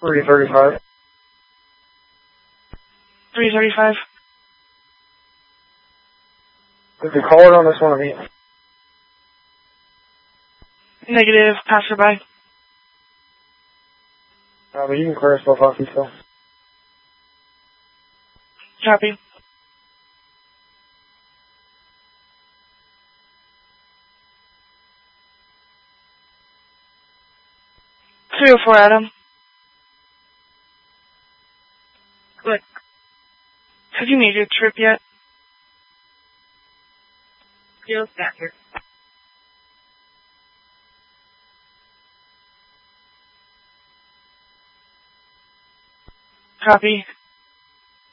335. 335. Is the caller on this one of me? Negative, passerby. But you can clear us both off still. Copy. 304, Adam. Look, have you made your trip yet? Still sat here. Copy.